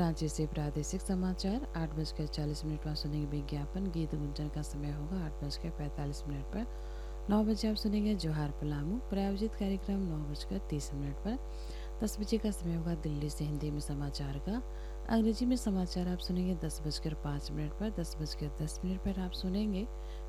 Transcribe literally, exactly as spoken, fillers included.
रांची से प्रादेशिक समाचार आठ बजकर चालीस मिनट पर सुनेंगे विज्ञापन। गीत गुंजन का समय होगा आठ बजकर पैंतालीस मिनट पर। नौ बजे आप सुनेंगे जोहार पलामू प्रायोजित कार्यक्रम नौ बजकर तीस मिनट पर। दस बजे का समय होगा दिल्ली से हिंदी में समाचार का। अंग्रेजी में समाचार आप सुनेंगे दस बजकर पाँच मिनट पर। दस बजकर दस मिनट पर आप सुनेंगे